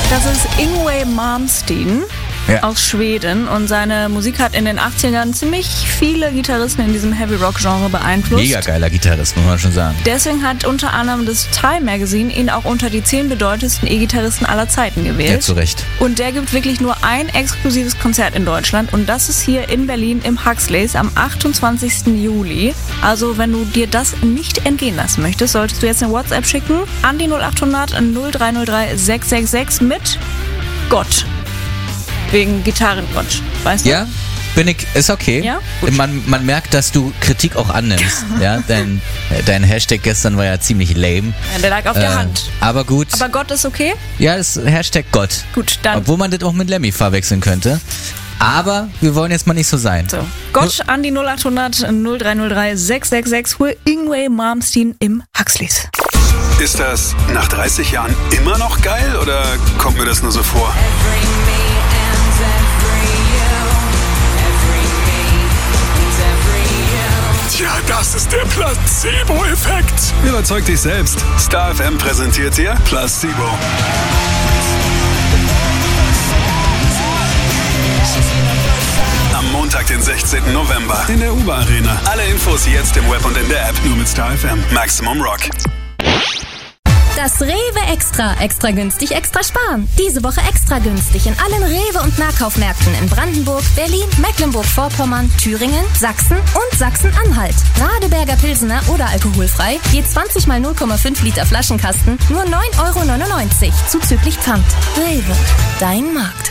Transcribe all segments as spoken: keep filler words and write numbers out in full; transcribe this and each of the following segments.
Das ist Yngwie Malmsteen. Ja. Aus Schweden, und seine Musik hat in den achtzigern ziemlich viele Gitarristen in diesem Heavy-Rock-Genre beeinflusst. Mega geiler Gitarrist, muss man schon sagen. Deswegen hat unter anderem das Time Magazine ihn auch unter die zehn bedeutendsten E-Gitarristen aller Zeiten gewählt. Ja, zu Recht. Und der gibt wirklich nur ein exklusives Konzert in Deutschland, und das ist hier in Berlin im Huxleys am achtundzwanzigsten Juli. Also wenn du dir das nicht entgehen lassen möchtest, solltest du jetzt eine WhatsApp schicken an die null achthundert null drei null drei sechs sechs sechs mit Gott. Wegen Gitarrengott, weißt du? Ja, bin ich, ist okay. Ja? Man, man merkt, dass du Kritik auch annimmst. Ja, dein, dein Hashtag gestern war ja ziemlich lame. Ja, der lag auf äh, der Hand. Aber gut. Aber Gott ist okay? Ja, das ist Hashtag Gott. Gut, dann. Obwohl man das auch mit Lemmy verwechseln könnte. Aber wir wollen jetzt mal nicht so sein. So. Gott an die null achthundert null drei null drei sechs sechs sechs für Yngwie Malmsteen im Huxleys. Ist das nach dreißig Jahren immer noch geil oder kommt mir das nur so vor? Tja, das ist der Placebo-Effekt. Überzeug dich selbst. Star F M präsentiert dir Placebo. Am Montag, den sechzehnten November in der U B A Arena. Alle Infos jetzt im Web und in der App. Nur mit Star F M. Maximum Rock. Das Rewe Extra. Extra günstig, extra sparen. Diese Woche extra günstig in allen Rewe- und Nahkaufmärkten in Brandenburg, Berlin, Mecklenburg-Vorpommern, Thüringen, Sachsen und Sachsen-Anhalt. Radeberger Pilsener oder alkoholfrei, je zwanzig mal null Komma fünf Liter Flaschenkasten, nur neun Euro neunundneunzig, zuzüglich Pfand. Rewe, dein Markt.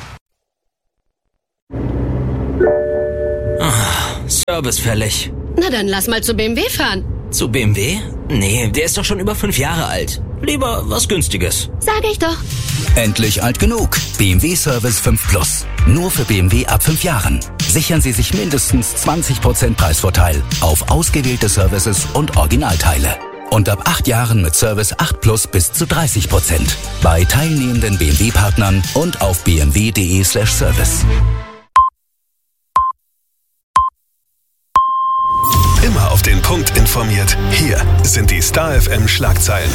Ah, Service fällig. Na dann lass mal zu B M W fahren. Zu B M W? Nee, der ist doch schon über fünf Jahre alt. Lieber was Günstiges. Sag ich doch. Endlich alt genug. B M W Service fünf Plus. Nur für B M W ab fünf Jahren. Sichern Sie sich mindestens zwanzig Prozent Preisvorteil auf ausgewählte Services und Originalteile. Und ab acht Jahren mit Service acht Plus bis zu dreißig Prozent. Bei teilnehmenden B M W-Partnern und auf b m w punkt d e slash service. Immer auf den Punkt informiert. Hier sind die Star F M Schlagzeilen.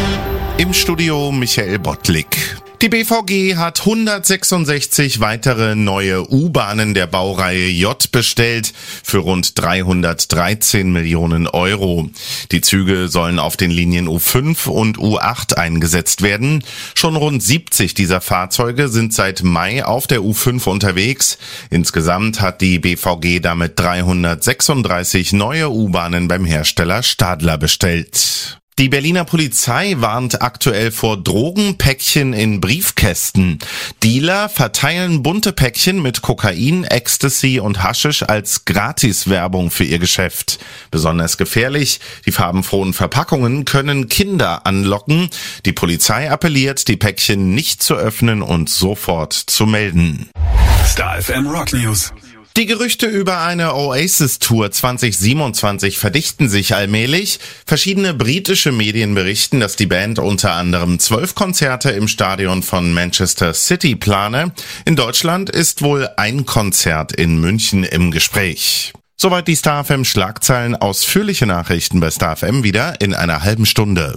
Im Studio Michael Bottlik. Die B V G hat hundertsechsundsechzig weitere neue U-Bahnen der Baureihe J bestellt für rund dreihundertdreizehn Millionen Euro. Die Züge sollen auf den Linien U fünf und U acht eingesetzt werden. Schon rund siebzig dieser Fahrzeuge sind seit Mai auf der U fünf unterwegs. Insgesamt hat die B V G damit dreihundertsechsunddreißig neue U-Bahnen beim Hersteller Stadler bestellt. Die Berliner Polizei warnt aktuell vor Drogenpäckchen in Briefkästen. Dealer verteilen bunte Päckchen mit Kokain, Ecstasy und Haschisch als Gratiswerbung für ihr Geschäft. Besonders gefährlich, die farbenfrohen Verpackungen können Kinder anlocken. Die Polizei appelliert, die Päckchen nicht zu öffnen und sofort zu melden. Star F M Rock News. Die Gerüchte über eine Oasis-Tour zwanzig siebenundzwanzig verdichten sich allmählich. Verschiedene britische Medien berichten, dass die Band unter anderem zwölf Konzerte im Stadion von Manchester City plane. In Deutschland ist wohl ein Konzert in München im Gespräch. Soweit die Star F M Schlagzeilen. Ausführliche Nachrichten bei Star F M wieder in einer halben Stunde.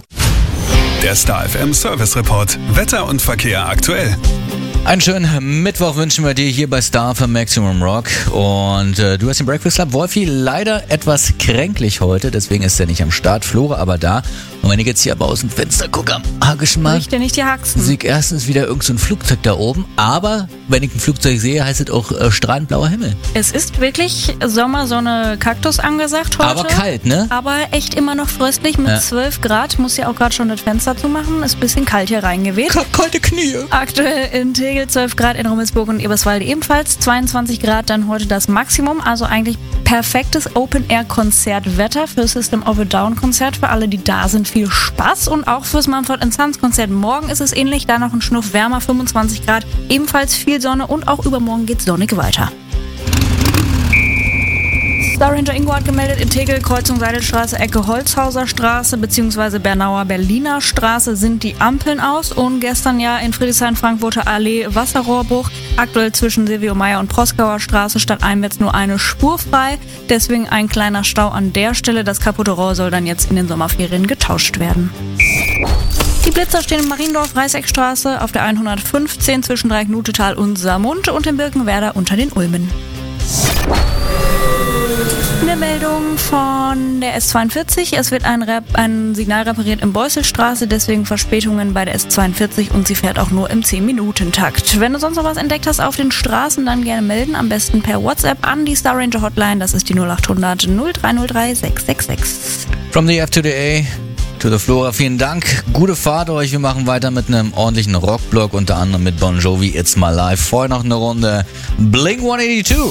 Der Star F M Service Report. Wetter und Verkehr aktuell. Einen schönen Mittwoch wünschen wir dir hier bei Star für Maximum Rock. Und äh, du hast den Breakfast Club. Wolfi leider etwas kränklich heute, deswegen ist er nicht am Start. Flora aber da. Und wenn ich jetzt hier aber aus dem Fenster gucke am Hackischen Mann, Richte nicht die Haxen. sehe ich erstens wieder irgend so ein Flugzeug da oben. Aber wenn ich ein Flugzeug sehe, heißt es auch äh, strahlend blauer Himmel. Es ist wirklich Sommersonne Kaktus angesagt heute. Aber kalt, ne? Aber echt immer noch fröstlich mit ja. zwölf Grad. Muss ja auch gerade schon das Fenster zumachen. Ist ein bisschen kalt hier reingeweht. Ich hab kalte Knie. Aktuell in Tegel zwölf Grad, in Rummelsburg und Eberswalde ebenfalls. zweiundzwanzig Grad dann heute das Maximum. Also eigentlich perfektes Open-Air-Konzertwetter für System of a Down-Konzert. Für alle, die da sind, viel Spaß. Und auch fürs Mumford and Sons Konzert morgen ist es ähnlich. Da noch ein Schnuff wärmer, fünfundzwanzig Grad. Ebenfalls viel Sonne und auch übermorgen geht's sonnig weiter. Star hinter Ingo hat gemeldet, in Tegel, Kreuzung Seidelstraße, Ecke Holzhauser Straße bzw. Bernauer Berliner Straße sind die Ampeln aus. Und gestern ja in Friedrichshain Frankfurter Allee Wasserrohrbruch. Aktuell zwischen Silvio Meyer und Proskauer Straße stadteinwärts nur eine Spur frei. Deswegen ein kleiner Stau an der Stelle. Das kaputte Rohr soll dann jetzt in den Sommerferien getauscht werden. Die Blitzer stehen in Mariendorf, Reißeckstraße, auf der hundertfünfzehn zwischen Dreiecknutetal und Saarmund und in Birkenwerder unter den Ulmen. Eine Meldung von der S zweiundvierzig. Es wird ein, Rep- ein Signal repariert in Beusselstraße, deswegen Verspätungen bei der S zweiundvierzig und sie fährt auch nur im zehn Minuten Takt. Wenn du sonst noch was entdeckt hast auf den Straßen, dann gerne melden, am besten per WhatsApp an die Star Ranger Hotline, das ist die null acht hundert null drei null drei sechs sechs sechs. From the F to the A to the Flora, vielen Dank. Gute Fahrt euch. Wir machen weiter mit einem ordentlichen Rockblock, unter anderem mit Bon Jovi, It's My Life. Vorher noch eine Runde Blink one eighty-two.